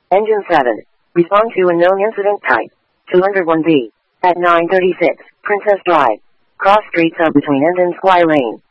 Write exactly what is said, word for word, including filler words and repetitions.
Engine seven. Respond to unknown incident type. two oh one B. At nine thirty-six, Princess Drive. Cross street sub between End and Squire Lane.